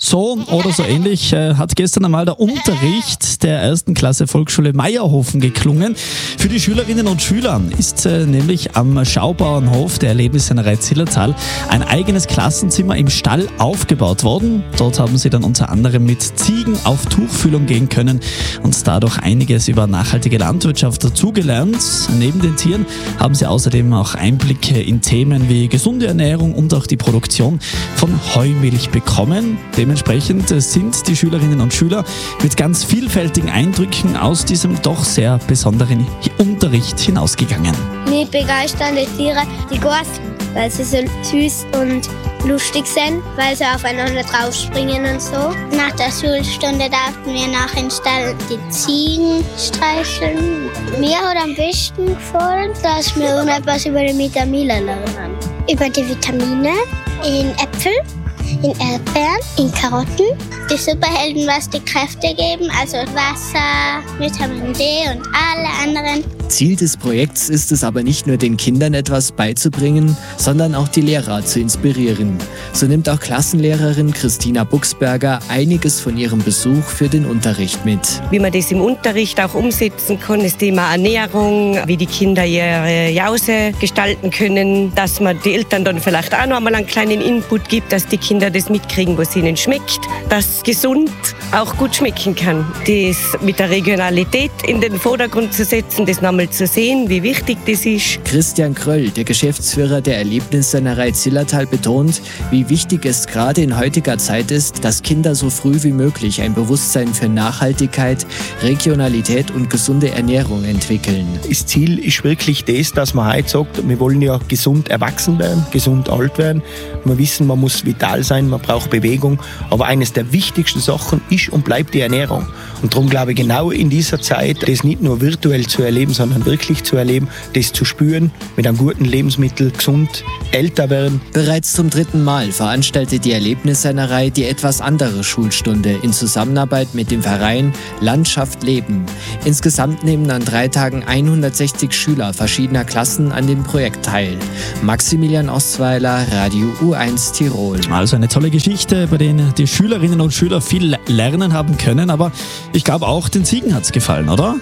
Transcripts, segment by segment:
So oder so ähnlich hat gestern einmal der Unterricht der 1. Klasse Volksschule Meierhofen geklungen. Für die Schülerinnen und Schüler ist nämlich am Schaubauernhof der Erlebnissennerei Zillertal ein eigenes Klassenzimmer im Stall aufgebaut worden. Dort haben sie dann unter anderem mit Ziegen auf Tuchfühlung gehen können und dadurch einiges über nachhaltige Landwirtschaft dazugelernt. Neben den Tieren haben sie außerdem auch Einblicke in Themen wie gesunde Ernährung und auch die Produktion von Heumilch bekommen. Dementsprechend sind die Schülerinnen und Schüler mit ganz vielfältigen Eindrücken aus diesem doch sehr besonderen Unterricht hinausgegangen. Mich begeistern die Tiere, die Gors, weil sie so süß und lustig sind, weil sie aufeinander draufspringen und so. Nach der Schulstunde durften wir nach dem Stall die Ziegen streicheln. Mir hat am besten gefallen, dass wir etwas über die Vitamine lernen. Über die Vitamine in Äpfeln, in Erdbeeren, in Karotten. Die Superhelden, was die Kräfte geben, also Wasser, Vitamin D und alle anderen. Ziel des Projekts ist es aber nicht nur, den Kindern etwas beizubringen, sondern auch die Lehrer zu inspirieren. So nimmt auch Klassenlehrerin Christina Buchsberger einiges von ihrem Besuch für den Unterricht mit. Wie man das im Unterricht auch umsetzen kann, das Thema Ernährung, wie die Kinder ihre Jause gestalten können, dass man die Eltern dann vielleicht auch noch einmal einen kleinen Input gibt, dass die Kinder das mitkriegen, was ihnen schmeckt, dass gesund auch gut schmecken kann. Das mit der Regionalität in den Vordergrund zu setzen, das nochmal zu sehen, wie wichtig das ist. Christian Kröll, der Geschäftsführer der Erlebnissennerei Zillertal, betont, wie wichtig es gerade in heutiger Zeit ist, dass Kinder so früh wie möglich ein Bewusstsein für Nachhaltigkeit, Regionalität und gesunde Ernährung entwickeln. Das Ziel ist wirklich das, dass man heute sagt, wir wollen ja gesund erwachsen werden, gesund alt werden. Wir wissen, man muss vital sein, man braucht Bewegung. Aber eines der wichtigsten Sachen ist und bleibt die Ernährung. Und darum glaube ich, genau in dieser Zeit, das nicht nur virtuell zu erleben, sondern wirklich zu erleben, das zu spüren, mit einem guten Lebensmittel gesund älter werden. Bereits zum 3. Mal veranstaltet die Erlebnissennerei die etwas andere Schulstunde in Zusammenarbeit mit dem Verein Landschaft Leben. Insgesamt nehmen an 3 Tagen 160 Schüler verschiedener Klassen an dem Projekt teil. Maximilian Ostweiler, Radio U1 Tirol. Also eine tolle Geschichte, bei der die Schülerinnen und Schüler viel lernen haben können, aber ich glaube auch den Ziegen hat es gefallen, oder?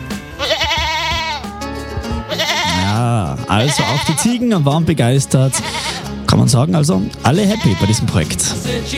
Ja, also auch die Ziegen waren begeistert. Kann man sagen, also alle happy bei diesem Projekt.